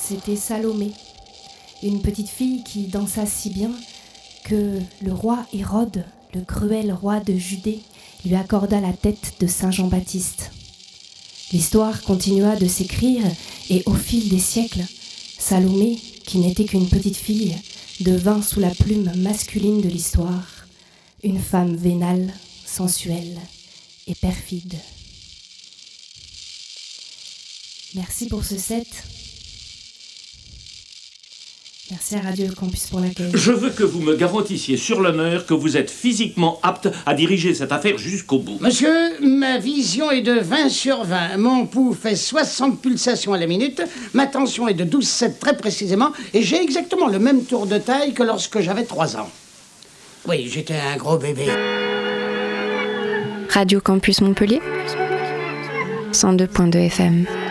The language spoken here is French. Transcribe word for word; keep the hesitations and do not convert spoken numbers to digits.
c'était Salomé, une petite fille qui dansa si bien que le roi Hérode, le cruel roi de Judée, lui accorda la tête de Saint Jean-Baptiste. L'histoire continua de s'écrire et au fil des siècles, Salomé, qui n'était qu'une petite fille, devint sous la plume masculine de l'histoire une femme vénale, sensuelle et perfide. Merci pour ce set. Merci à Radio Campus pour l'accueil. Je veux que vous me garantissiez sur l'honneur que vous êtes physiquement apte à diriger cette affaire jusqu'au bout. Monsieur, ma vision est de vingt sur vingt. Mon pouls fait soixante pulsations à la minute. Ma tension est de douze virgule sept très précisément. Et j'ai exactement le même tour de taille que lorsque j'avais trois ans. Oui, j'étais un gros bébé. Radio Campus Montpellier, cent deux virgule deux F M.